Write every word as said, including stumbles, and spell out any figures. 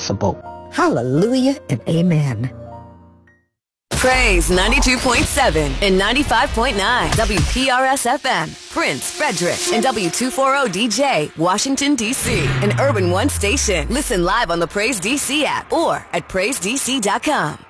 possible. Hallelujah and amen. Praise ninety-two point seven and ninety-five point nine W P R S F M, Prince, Frederick, and W two forty D J, Washington, D C, an Urban One station. Listen live on the Praise D C app or at praise d c dot com.